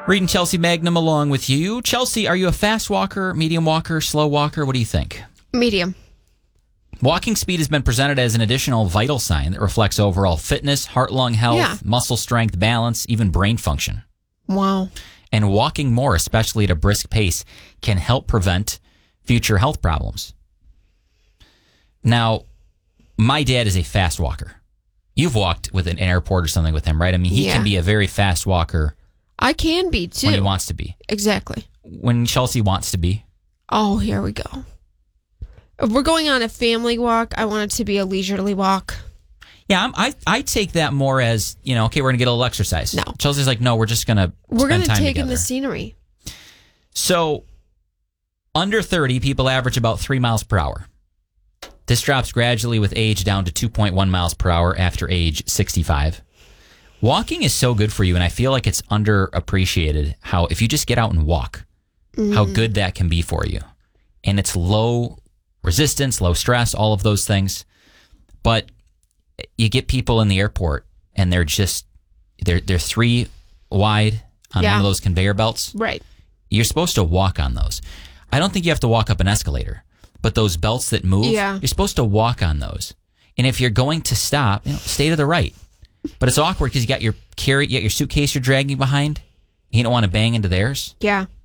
Reading Chelsea Magnum along with you. Chelsea, are you a fast walker, medium walker, slow walker? What do you think? Medium. Walking speed has been presented as an additional vital sign that reflects overall fitness, heart-lung health, muscle strength, balance, even brain function. Wow. And walking more, especially at a brisk pace, can help prevent future health problems. Now, my dad is a fast walker. You've walked with an airport or something with him, right? I mean, he can be a very fast walker. I can be, too. When he wants to be. Exactly. When Chelsea wants to be. Oh, here we go. If we're going on a family walk, I want it to be a leisurely walk. Yeah, I take that more as, okay, we're going to get a little exercise. No. Chelsea's like, no, we're just going to We're going to take in the scenery. So, under 30, people average about 3 miles per hour. This drops gradually with age down to 2.1 miles per hour after age 65. Walking is so good for you, and I feel like it's underappreciated how, if you just get out and walk, how good that can be for you. And it's low resistance, low stress, all of those things. But you get people in the airport, and they're 3 wide on one of those conveyor belts. Right. You're supposed to walk on those. I don't think you have to walk up an escalator, but those belts that move, you're supposed to walk on those. And if you're going to stop, stay to the right. But it's awkward because you got your suitcase you're dragging behind. You don't want to bang into theirs. Yeah.